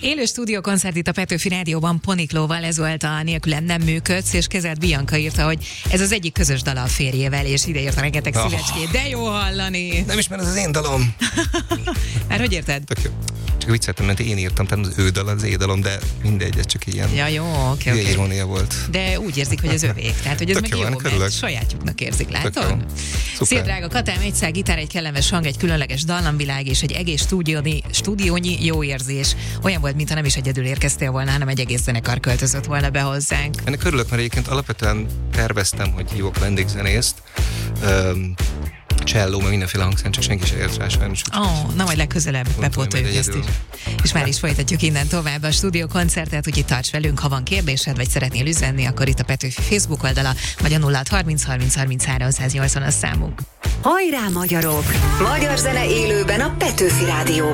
Élő stúdiókoncert itt a Petőfi Rádióban Poniklóval, ez volt a Nélkülem nem működsz, és Kezelt Bianca írta, hogy ez az egyik közös dala a férjével, és ide írta rengeteg szívecskét. De jó hallani! Nem is, mert ez az én dalom. Már hogy érted? Tök jó. Csak vicceltem, mert én írtam, tehát az ő dal, az én dalom, de mindegy, ez csak ilyen oké. irónia volt. De úgy érzik, hogy az övék. Tehát, hogy ez meg jó, mert sajátjuknak érzik, látod? Szia, drága Katám, egy szál gitár, egy kellemes hang, egy különleges dallamvilág és egy egész stúdiónyi jó érzés. Olyan volt, mintha nem is egyedül érkeztél volna, hanem egy egész zenekar költözött volna be hozzánk. Ennek örülök, mert egyébként alapvetően terveztem, hogy hívok vendégzenészt, cselló, meg mindenféle hangszeren, csak senki se ért rá sajnos. Na majd legközelebb bepótoljuk ezt is. És már is folytatjuk innen tovább a stúdiókoncertet, úgyhogy tarts velünk, ha van kérdésed, vagy szeretnél üzenni, akkor itt a Petőfi Facebook oldala, vagy a 0630 30 33 180 a számunk. Hajrá, magyarok! Magyar zene élőben a Petőfi Rádióban.